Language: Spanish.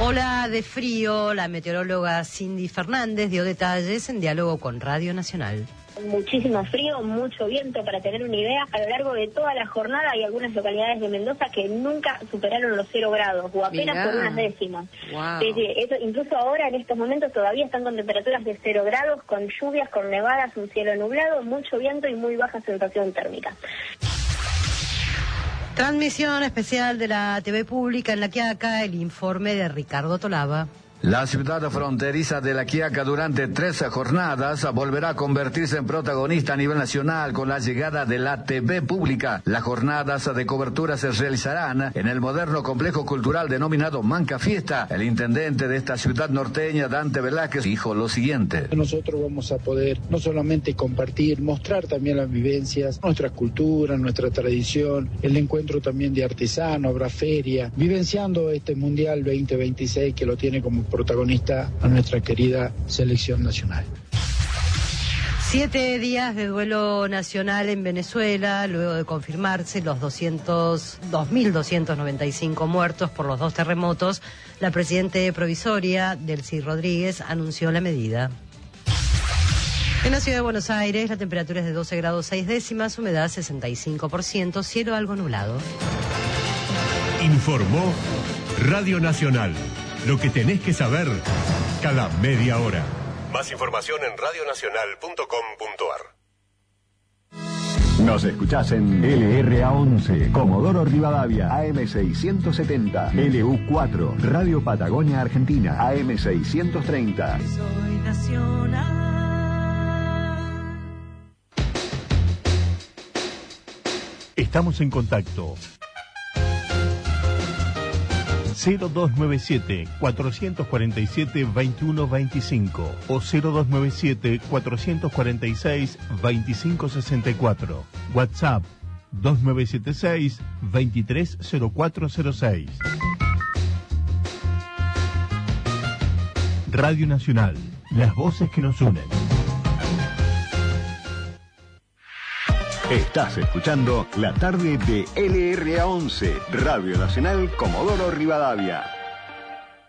Ola de frío, la meteoróloga Cindy Fernández dio detalles en diálogo con Radio Nacional. Muchísimo frío, mucho viento. Para tener una idea, a lo largo de toda la jornada hay algunas localidades de Mendoza que nunca superaron los 0 grados o apenas por unas décimas. Wow. Eso, incluso ahora, en estos momentos, todavía están con temperaturas de 0 grados, con lluvias, con nevadas, un cielo nublado, mucho viento y muy baja sensación térmica. Transmisión especial de la TV Pública en La Quiaca, el informe de Ricardo Tolaba. La ciudad fronteriza de La Quiaca durante 3 jornadas volverá a convertirse en protagonista a nivel nacional con la llegada de la TV Pública. Las jornadas de cobertura se realizarán en el moderno complejo cultural denominado Manca Fiesta. El intendente de esta ciudad norteña, Dante Velázquez, dijo lo siguiente. Nosotros vamos a poder no solamente compartir, mostrar también las vivencias, nuestra cultura, nuestra tradición, el encuentro también de artesanos, habrá feria, vivenciando este Mundial 2026 que lo tiene como protagonista a nuestra querida selección nacional. 7 días de duelo nacional en Venezuela, luego de confirmarse los 2.295 muertos por los 2 terremotos. La presidenta provisoria, Delcy Rodríguez, anunció la medida. En la ciudad de Buenos Aires, la temperatura es de 12 grados 6 décimas, humedad 65%, cielo algo nublado. Informó Radio Nacional. Lo que tenés que saber cada media hora. Más información en radionacional.com.ar. Nos escuchás en LRA11, Comodoro Rivadavia, AM670, LU4, Radio Patagonia Argentina, AM630. Soy nacional. Estamos en contacto. 0297-447-2125 o 0297-446-2564. WhatsApp 2976-230406. Radio Nacional, las voces que nos unen. Estás escuchando la tarde de LRA11, Radio Nacional Comodoro Rivadavia.